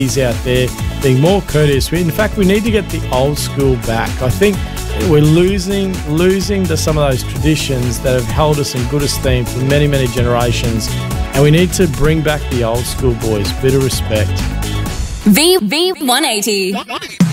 out there being more courteous. In fact, we need to get the old school back. I think we're losing to some of those traditions that have held us in good esteem for many, many generations. And we need to bring back the old school boys. Bit of respect. V180.